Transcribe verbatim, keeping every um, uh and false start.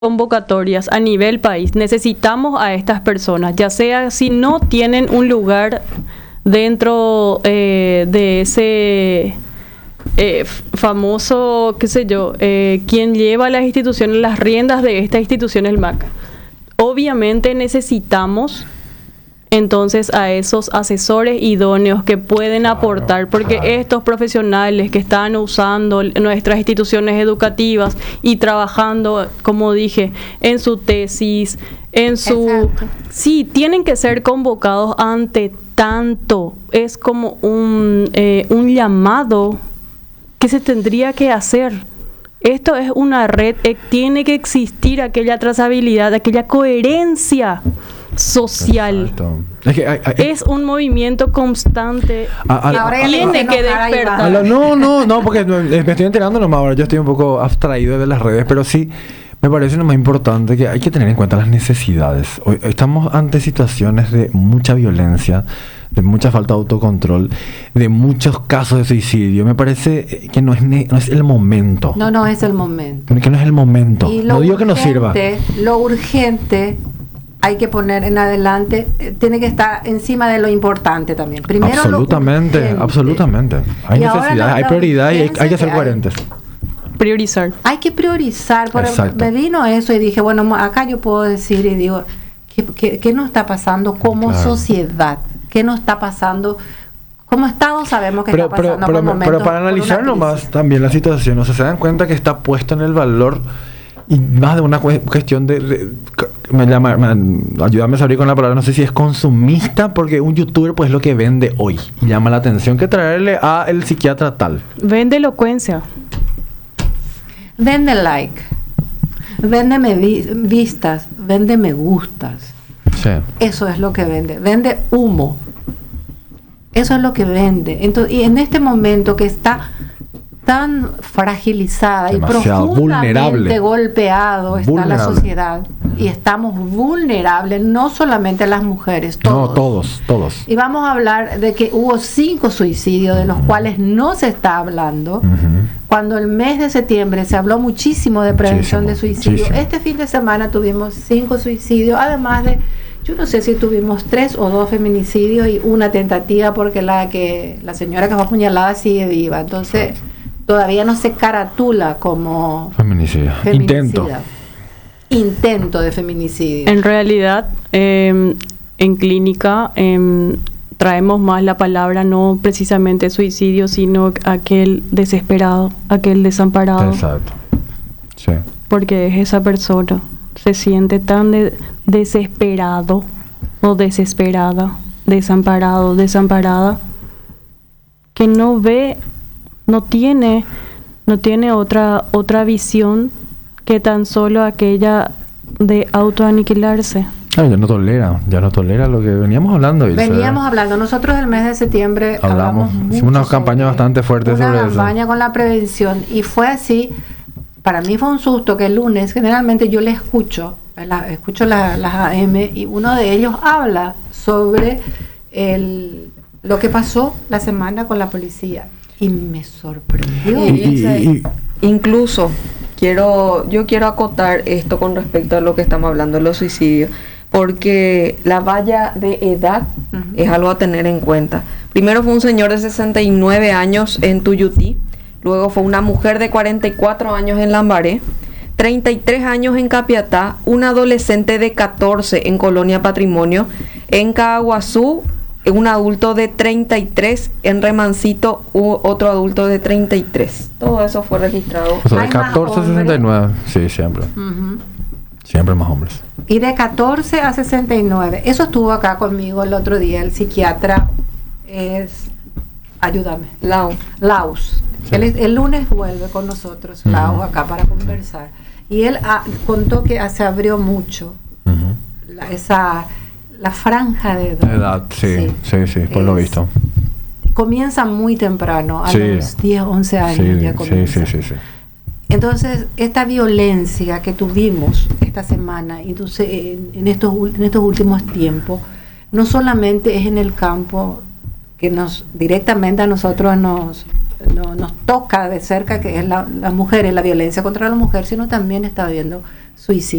convocatorias a nivel país. Necesitamos a estas personas, ya sea si no tienen un lugar dentro eh, de ese eh, famoso, qué sé yo, eh, quien lleva las instituciones, las riendas de esta institución, el M A C. Obviamente necesitamos entonces a esos asesores idóneos que pueden Claro, aportar, porque claro. estos profesionales que están usando nuestras instituciones educativas y trabajando, como dije, en su tesis, en su... Exacto. Sí, tienen que ser convocados ante tanto. Es como un, eh, un llamado que se tendría que hacer. Esto es una red, eh, tiene que existir aquella trazabilidad, aquella coherencia social. Exacto. Es que hay- hay- Es un movimiento constante A- a- que Ahora ya le tiene hice que enojar a Iván. despertar. a lo- no, no, no, porque no, eh, me estoy enterando nomás ahora. Yo estoy un poco abstraído de las redes, pero sí me parece lo más importante que hay que tener en cuenta las necesidades. Hoy estamos ante situaciones de mucha violencia, de mucha falta de autocontrol, de muchos casos de suicidio. Me parece que no es, ne- no es el momento. No, no es el momento. Que no es el momento. Y lo No digo que no sirva. urgente- Lo urgente hay que poner en adelante, eh, tiene que estar encima de lo importante también. Primero lo Absolutamente, urgente. absolutamente. Hay Y ahora necesidades, la- hay la prioridades y hay, hay que ser urgencia que hay. coherentes. Priorizar. Hay que priorizar. Por Exacto. me vino eso y dije, bueno, acá yo puedo decir y digo, ¿qué, qué, qué nos está pasando como Claro. sociedad? ¿Qué nos está pasando? Como Estado sabemos que Pero, está pero, pasando pero, por pero momentos, para por una analizar crisis. nomás también la situación, o sea, se dan cuenta que está puesto en el valor y más de una cue- cuestión de, de- me llama, me- ayúdame a salir con la palabra, no sé si es consumista, porque un youtuber pues es lo que vende hoy y llama la atención que traerle a el psiquiatra tal. Vende elocuencia. Vende like, vende me vi- vistas, vende me gustas. Sí. Eso es lo que vende. Vende humo. Eso es lo que vende. Entonces, y en este momento que está tan fragilizada Demasiado y profundamente vulnerable. golpeado está la Vulnerable. sociedad y estamos vulnerables, no solamente las mujeres, todos. No, todos, todos. Y vamos a hablar de que hubo cinco suicidios de los cuales no se está hablando. Ujú. Cuando el mes de septiembre se habló muchísimo de prevención Muchísimo, de suicidio, muchísimo. este fin de semana tuvimos cinco suicidios, además de, yo no sé si tuvimos tres o dos feminicidios y una tentativa porque la que la señora que fue apuñalada sigue viva, entonces todavía no se caratula como Feminicidio. feminicida. Intento. Intento de feminicidio. En realidad, eh, en clínica eh, traemos más la palabra no precisamente suicidio, sino aquel desesperado, aquel desamparado, Exacto. Sí. porque es esa persona, se siente tan de- desesperado o desesperada, desamparado, desamparada, que no ve, no tiene, no tiene otra, otra visión que tan solo aquella de autoaniquilarse. Claro, ya no tolera, ya no tolera lo que veníamos hablando. Ilse. Veníamos hablando, nosotros el mes de septiembre Hablamos, hablamos, hicimos mucho una campaña sobre- bastante fuerte una sobre eso. campaña con la prevención y fue así. Para mí fue un susto que el lunes generalmente yo le escucho, la, escucho la- las A M y uno de ellos habla sobre el, lo que pasó la semana con la policía y me sorprendió. Y- y- y- Incluso quiero, yo quiero acotar esto con respecto a lo que estamos hablando de los suicidios, porque la valla de edad Ujú. es algo a tener en cuenta. Primero fue un señor de sesenta y nueve años en Tuyutí, luego fue una mujer de cuarenta y cuatro años en Lambaré, treinta y tres años en Capiatá, un adolescente de catorce en Colonia Patrimonio, en Caguazú un adulto de treinta y tres, en Remancito u- otro adulto de treinta y tres. Todo eso fue registrado. O sea, de Hay más catorce a sesenta y nueve. Sí, siempre. Ujú. Siempre más hombres. Y de catorce a sesenta y nueve. Eso estuvo acá conmigo el otro día. El psiquiatra es, ayúdame, Lau. Laus. Sí. Él es- el lunes vuelve con nosotros, Ujú. Laus, acá para conversar. Y él ah, contó que ah, se abrió mucho Ujú. la, esa, la franja de edad. Edad, sí, sí, sí, por lo Es- visto. Comienza muy temprano, a Sí. los diez, once años Sí, ya sí, comienza. sí, sí, sí. Entonces, esta violencia que tuvimos esta semana, entonces, en, en estos, ul- en estos últimos tiempos, no solamente es en el campo que nos directamente a nosotros nos, no- nos toca de cerca, que es la, las mujeres, la violencia contra la mujer, sino también está habiendo suicidio.